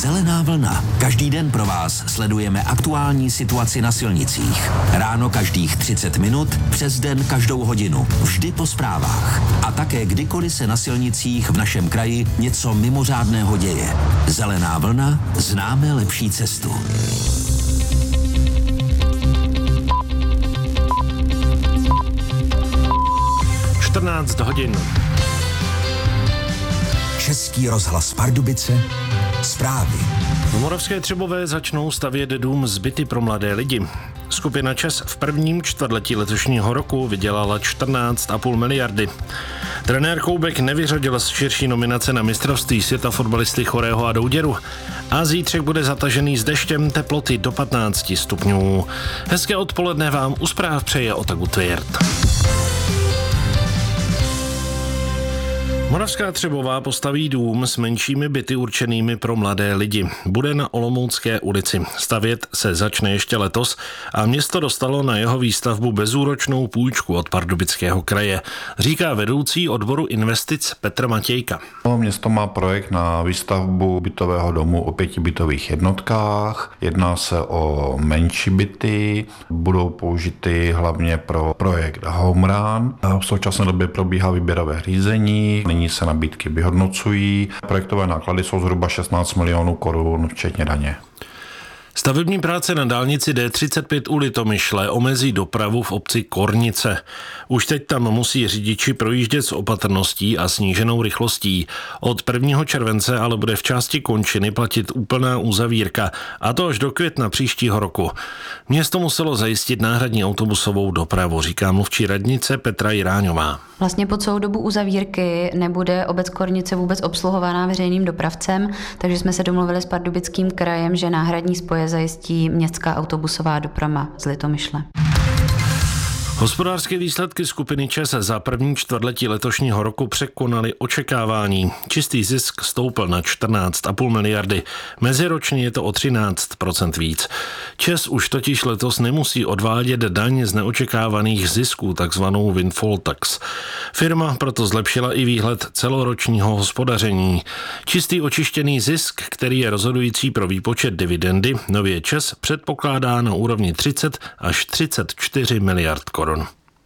Zelená vlna. Každý den pro vás sledujeme aktuální situaci na silnicích. Ráno každých 30 minut, přes den každou hodinu. Vždy po zprávách. A také kdykoliv se na silnicích v našem kraji něco mimořádného děje. Zelená vlna, známe lepší cestu. hodin. Český rozhlas Pardubice, zprávy. V Moravské Třebové začnou stavět dům s byty pro mladé lidi. Skupina ČES v prvním čtvrtletí letošního roku vydělala 14,5 miliardy. Trenér Koubek nevyřadil z širší nominace na mistrovství světa fotbalisty Chorého a Douděru. A zítřek bude zatažený s deštěm, teploty do 15 stupňů. Hezké odpoledne vám u zpráv přeje Ota Gutwirt. Moravská Třebová postaví dům s menšími byty určenými pro mladé lidi. Bude na Olomoucké ulici. Stavět se začne ještě letos a město dostalo na jeho výstavbu bezúročnou půjčku od Pardubického kraje, říká vedoucí odboru investic Petr Matějka. Město má projekt na výstavbu bytového domu o 5 bytových jednotkách. Jedná se o menší byty, budou použity hlavně pro projekt Home Run. V současné době probíhá výběrové řízení. Nyní se nabídky vyhodnocují. Projektové náklady jsou zhruba 16 milionů korun, včetně daně. Stavební práce na dálnici D35 u Litomyšle omezí dopravu v obci Kornice. Už teď tam musí řidiči projíždět s opatrností a sníženou rychlostí. Od 1. července ale bude v části končiny platit úplná uzavírka, a to až do května příštího roku. Město muselo zajistit náhradní autobusovou dopravu, říká mluvčí radnice Petra Jiráňová. Vlastně po celou dobu uzavírky nebude obec Kornice vůbec obsluhovaná veřejným dopravcem, takže jsme se domluvili s Pardubickým krajem, že náhradní spoje zajistí městská autobusová doprava z Litomyšle. Hospodářské výsledky skupiny ČES za první čtvrtletí letošního roku překonaly očekávání. Čistý zisk stoupl na 14,5 miliardy. Meziročně je to o 13% víc. ČES už totiž letos nemusí odvádět daň z neočekávaných zisků, takzvanou windfall tax. Firma proto zlepšila i výhled celoročního hospodaření. Čistý očištěný zisk, který je rozhodující pro výpočet dividendy, nově ČES předpokládá na úrovni 30 až 34 miliard korun.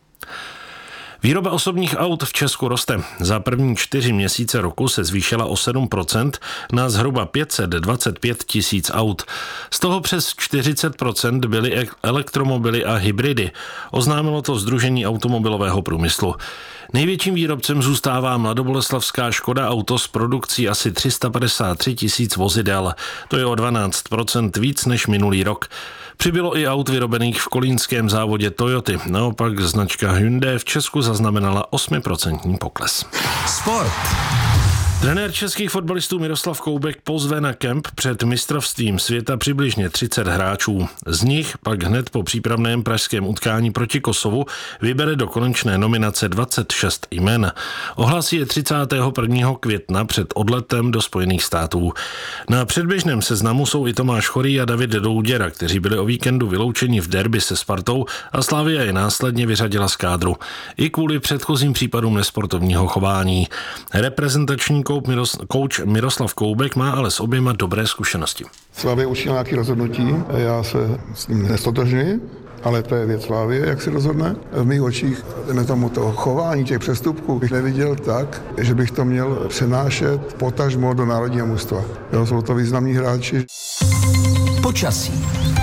Výroba osobních aut v Česku roste. Za první 4 měsíce roku se zvýšila o 7% na zhruba 525 tisíc aut. Z toho přes 40% byly elektromobily a hybridy. Oznámilo to Sdružení automobilového průmyslu. Největším výrobcem zůstává mladoboleslavská Škoda Auto s produkcí asi 353 tisíc vozidel. To je o 12% víc než minulý rok. Přibylo i aut vyrobených v kolínském závodě Toyoty. Naopak značka Hyundai v Česku zaznamenala 8% pokles. Sport. Trenér českých fotbalistů Miroslav Koubek pozve na kemp před mistrovstvím světa přibližně 30 hráčů. Z nich pak hned po přípravném pražském utkání proti Kosovu vybere do konečné nominace 26 jmen. Ohlásí je 31. května před odletem do Spojených států. Na předběžném seznamu jsou i Tomáš Chorý a David Douděra, kteří byli o víkendu vyloučeni v derby se Spartou a Slavia je následně vyřadila z kádru. I kvůli předchozím případům nesportovního chování. Reprezentační kouč Miroslav Koubek má ale s oběma dobré zkušenosti. Slavia učinila nějaké rozhodnutí, já se s ním nestotožňuji, ale to je věc Slavie, jak si rozhodne. V mých očích toho chování těch přestupků bych neviděl tak, že bych to měl přenášet potažmo do národního mužstva. Jsou to významní hráči. Počasí.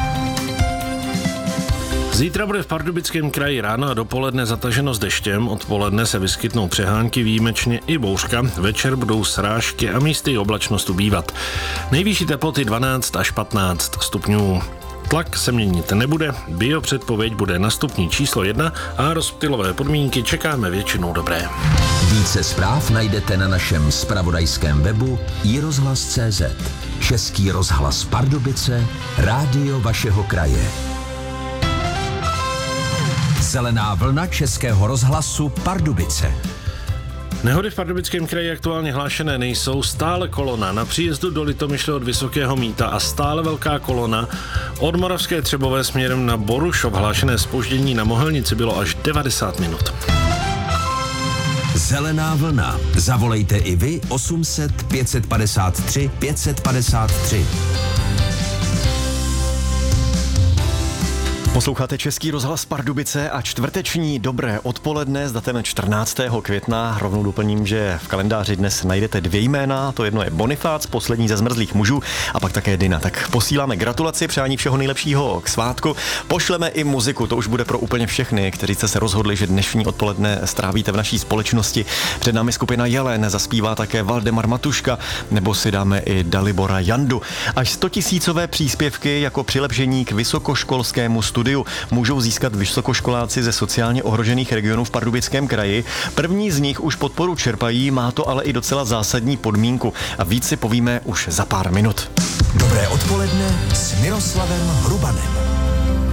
Zítra bude v Pardubickém kraji ráno a dopoledne zataženo s deštěm, odpoledne se vyskytnou přehánky, výjimečně i bouřka, večer budou srážky a místy oblačnost ubývat. Nejvyšší teploty 12 až 15 stupňů. Tlak se měnit nebude, biopředpověď bude na stupni číslo 1 a rozptylové podmínky čekáme většinou dobré. Více zpráv najdete na našem zpravodajském webu iRozhlas.cz. Český rozhlas Pardubice, rádio vašeho kraje. Zelená vlna Českého rozhlasu Pardubice. Nehody v Pardubickém kraji aktuálně hlášené nejsou, stále kolona na příjezdu do Litomyšle od Vysokého Mýta a stále velká kolona od Moravské Třebové směrem na Borušov. Hlášené zpoždění na Mohelnici bylo až 90 minut. Zelená vlna. Zavolejte i vy 800 553 553. Posloucháte Český rozhlas Pardubice a čtvrteční dobré odpoledne s datem 14. května. Rovnou doplním, že v kalendáři dnes najdete 2 jména, to jedno je Bonifác, poslední ze zmrzlých mužů, a pak také Dina. Tak posíláme gratulaci, přání všeho nejlepšího k svátku. Pošleme i muziku, to už bude pro úplně všechny, kteří jste se rozhodli, že dnešní odpoledne strávíte v naší společnosti. Před námi skupina Jelen, zaspívá také Valdemar Matuška, nebo si dáme i Dalibora Jandu. Až 100 000 příspěvky jako přilepšení k vysokoškolskému studiu můžou získat vysokoškoláci ze sociálně ohrožených regionů v Pardubickém kraji. První z nich už podporu čerpají, má to ale i docela zásadní podmínku. A víc si povíme už za pár minut. Dobré odpoledne s Miroslavem Hrubanem.